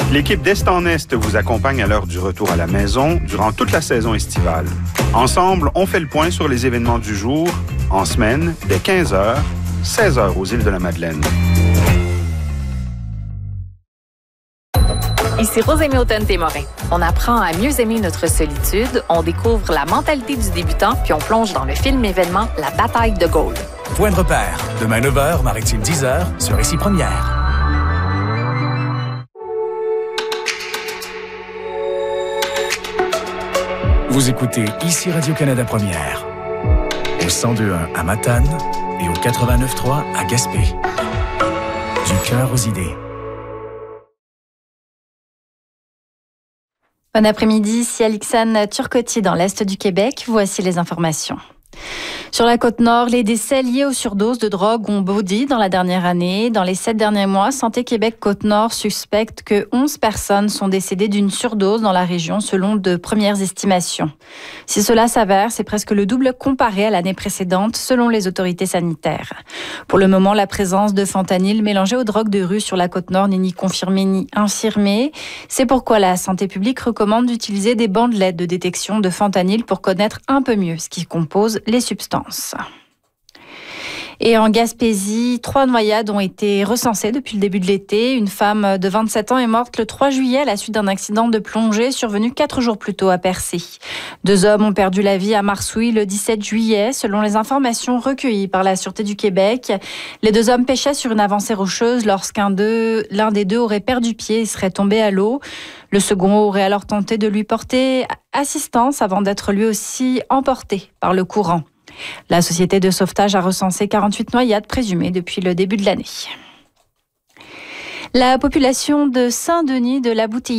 L'équipe d'Est en Est vous accompagne à l'heure du retour à la maison durant toute la saison estivale. Ensemble, on fait le point sur les événements du jour, en semaine, dès 15h, 16h aux îles de la Madeleine. Ici Rosémie Automne-Témorin. On apprend à mieux aimer notre solitude, on découvre la mentalité du débutant, puis on plonge dans le film événement La bataille de Gaulle. Point de repère, demain 9h, Maritime 10h, sur Ici Première. Vous écoutez Ici Radio-Canada Première, au 102.1 à Matane et au 89.3 à Gaspé. Du cœur aux idées. Bon après-midi, ici Alixane Turcotti dans l'Est du Québec. Voici les informations. Sur la Côte-Nord, les décès liés aux surdoses de drogue ont bondi dans la dernière année. Dans les 7 derniers mois, Santé Québec Côte-Nord suspecte que 11 personnes sont décédées d'une surdose dans la région selon de premières estimations. Si cela s'avère, c'est presque le double comparé à l'année précédente selon les autorités sanitaires. Pour le moment, la présence de fentanyl mélangé aux drogues de rue sur la Côte-Nord n'est ni confirmée ni infirmée. C'est pourquoi la santé publique recommande d'utiliser des bandelettes de détection de fentanyl pour connaître un peu mieux ce qui compose les substances. Et en Gaspésie, 3 noyades ont été recensées depuis le début de l'été. Une femme de 27 ans est morte le 3 juillet à la suite d'un accident de plongée survenu 4 jours plus tôt à Percé. 2 hommes ont perdu la vie à Marsouilles le 17 juillet, selon les informations recueillies par la Sûreté du Québec. Les 2 hommes pêchaient sur une avancée rocheuse lorsqu'un l'un des deux aurait perdu pied et serait tombé à l'eau. Le second aurait alors tenté de lui porter assistance avant d'être lui aussi emporté par le courant. La société de sauvetage a recensé 48 noyades présumées depuis le début de l'année. La population de Saint-Denis de la Boutillière